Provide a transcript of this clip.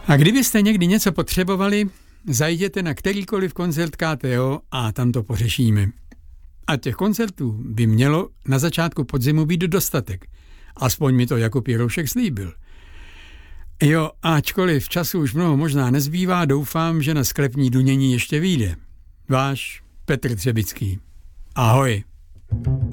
A kdybyste někdy něco potřebovali, zajděte na kterýkoliv koncert KTO a tam to pořešíme. A těch koncertů by mělo na začátku podzimu být dostatek. Aspoň mi to Jakub Jiroušek slíbil. Jo, ačkoliv času už mnoho možná nezbývá, doufám, že na sklepní dunění ještě vyjde. Váš Petr Třebický. Ahoj.